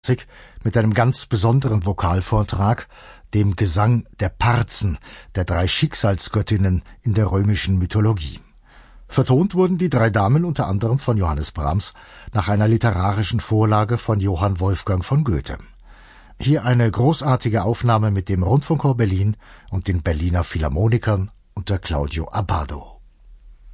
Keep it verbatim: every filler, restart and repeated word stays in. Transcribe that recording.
mit einem ganz besonderen Vokalvortrag, dem Gesang der Parzen, der drei Schicksalsgöttinnen in der römischen Mythologie. Vertont wurden die drei Damen unter anderem von Johannes Brahms nach einer literarischen Vorlage von Johann Wolfgang von Goethe. Hier eine großartige Aufnahme mit dem Rundfunkchor Berlin und den Berliner Philharmonikern unter Claudio Abbado.